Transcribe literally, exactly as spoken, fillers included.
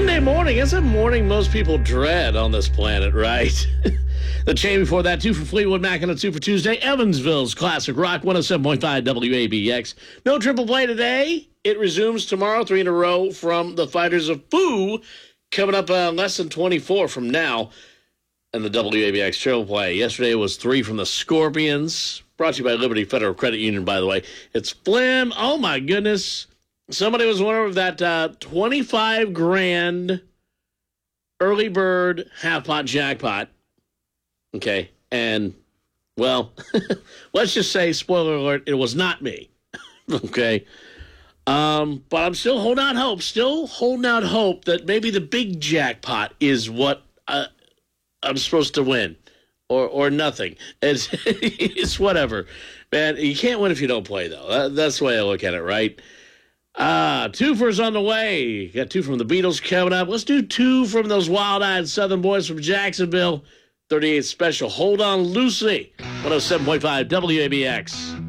Monday morning. It's a morning most people dread on this planet, right? The chain before that, two for Fleetwood Mac and a two for Tuesday. Evansville's Classic Rock, one oh seven point five W A B X. No triple play today. It resumes tomorrow, three in a row from the Fighters of Foo, coming up uh, less than twenty-four from now. And the W A B X triple play. Yesterday was three from the Scorpions. Brought to you by Liberty Federal Credit Union, by the way. It's Flim. Oh, my goodness. Somebody was wondering if that uh, twenty-five grand early bird half pot jackpot. Okay. And, well, let's just say, spoiler alert, it was not me. Okay. Um, but I'm still holding out hope, still holding out hope that maybe the big jackpot is what uh, I'm supposed to win. Or or nothing. It's, it's whatever. Man, you can't win if you don't play, though. That, that's the way I look at it, right? Ah, uh, twofers on the way. Got two from the Beatles coming up. Let's do two from those wild-eyed Southern boys from Jacksonville. thirty-eight special. Hold on, Lucy. one oh seven point five W A B X.